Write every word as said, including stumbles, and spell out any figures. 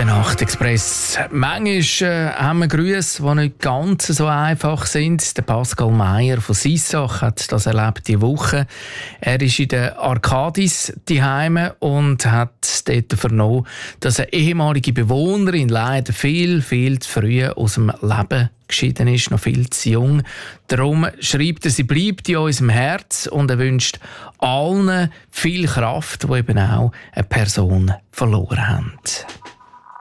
Der Nachtexpress. Manchmal äh, haben wir Grüße, die nicht ganz so einfach sind. Der Pascal Meyer von Sissach hat das erlebt diese Woche. Er ist in der Arkadis daheim und hat dort vernommen, dass eine ehemalige Bewohnerin leider viel, viel zu früh aus dem Leben geschieden ist, noch viel zu jung. Darum schreibt er, sie bleibt in unserem Herz und er wünscht allen viel Kraft, die eben auch eine Person verloren haben.